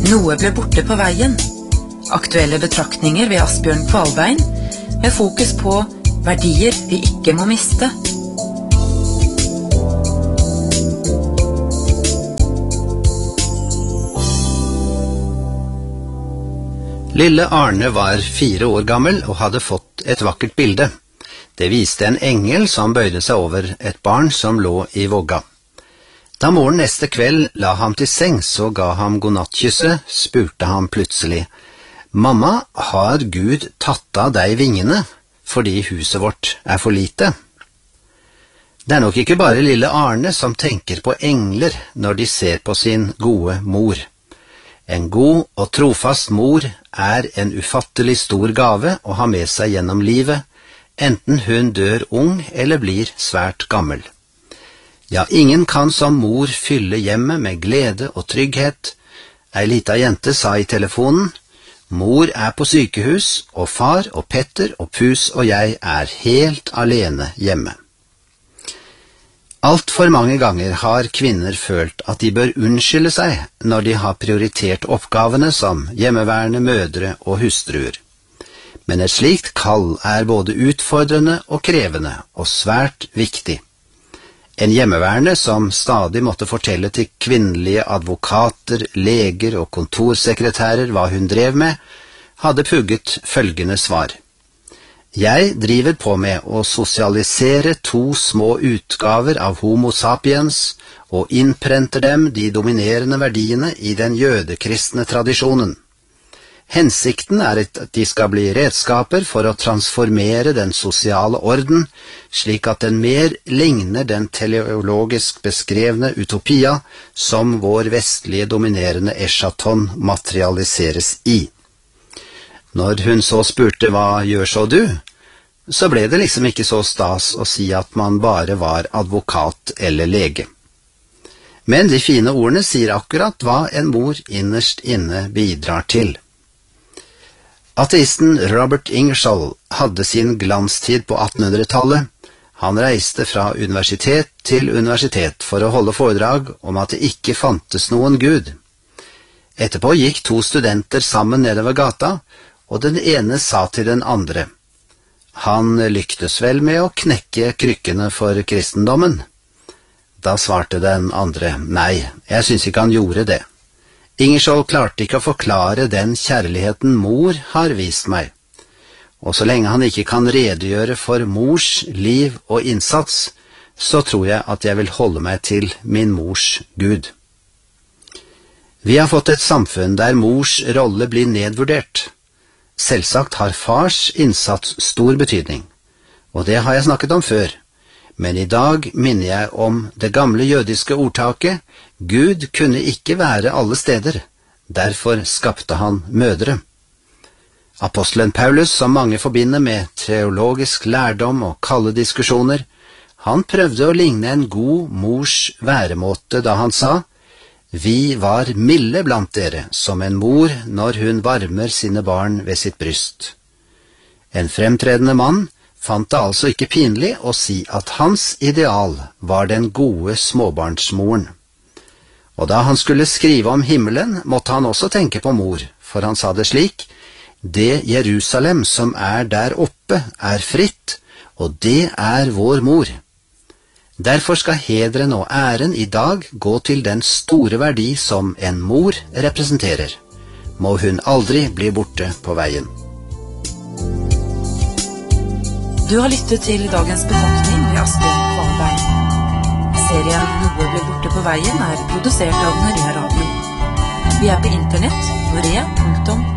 Noe ble borte på veien. Aktuelle betraktninger ved Asbjørn Kvalbein, med fokus på verdier vi ikke må miste. Lille Arne var 4 år gammel og hadde fått et vakkert bilde. Det viste en engel som bøyde seg over et barn som lå i vogga. Da moren neste kveld la ham til sengs og ga ham godnattkysset, spurte han plutselig: «Mamma, har Gud tatt av deg vingene fordi huset vårt er for lite?» Det er nok ikke bare lille Arne som tenker på engler når de ser på sin gode mor. En god og trofast mor er en ufattelig stor gave å ha med seg gjennom livet, enten hun dør ung eller blir svært gammel. Ja, ingen kan som mor fylle hjemmet med glede og trygghet. Ei lita jente sa i telefonen: «Mor er på sykehus, og far og Petter og Pus og jeg er helt alene hjemme.» Alt for mange ganger har kvinner følt at de bør unnskylde seg når de har prioritert oppgavene som hjemmeværende mødre og hustruer. Men et slikt kall er både utfordrende og krevende, og svært viktig. En hjemmeværende som stadig måtte fortelle til kvinnelige advokater, leger og kontorsekretærer hva hun drev med, hadde pugget følgende svar: «Jeg driver på med å sosialisere 2 små utgaver av Homo sapiens og innprenter dem de dominerende verdiene i den jødekristne tradisjonen. Hensikten er at de skal bli redskaper for å transformere den sosiale orden, slik at den mer ligner den teleologisk beskrevne utopia som vår vestlige dominerende eschaton materialiseres i.» Når hun så spurte «Hva gjør så du?», så ble det liksom ikke så stas å si at man bare var advokat eller lege. Men de fine ordene sier akkurat hva en mor innerst inne bidrar til. Ateisten Robert Ingersoll hadde sin glanstid på 1800-tallet. Han reiste fra universitet til universitet for å holde foredrag om at det ikke fantes noen Gud. Etterpå gikk 2 studenter sammen nedover gata, og den ene sa til den andre: «Han lyktes vel med å knekke krykkene for kristendommen?» Da svarte den andre: «Nei, jeg synes ikke han gjorde det. Ingersoll klarte ikke å forklare den kjærligheten mor har vist meg. Og så lenge han ikke kan redegjøre for mors liv og innsats, så tror jeg at jeg vil holde meg til min mors Gud.» Vi har fått et samfunn der mors rolle blir nedvurdert. Selvsagt har fars innsats stor betydning, og det har jeg snakket om før. Men i dag minner jeg om det gamle jødiske ordtaket: Gud kunne ikke være alle steder, derfor skapte han mødre. Apostelen Paulus, som mange forbinder med teologisk lærdom og kalde diskusjoner, han prøvde å ligne en god mors væremåte da han sa: «Vi var milde blant dere, som en mor når hun varmer sine barn ved sitt bryst.» En fremtredende mann fant det altså ikke pinlig å si at hans ideal var den gode småbarnsmoren. Og da han skulle skrive om himmelen, måtte han også tenke på mor, for han sa det slik: «Det Jerusalem som er der oppe er fritt, og det er vår mor.» Derfor skal hederen og æren i dag gå til den store verdi som en mor representerer. Må hun aldri bli borte på veien. Du har lyttet til dagens betraktning ved Asbjørn Kvalbein. Serien Noe ble borte på veien er produsert av Norea Radio. Vi er på internett, norea.no.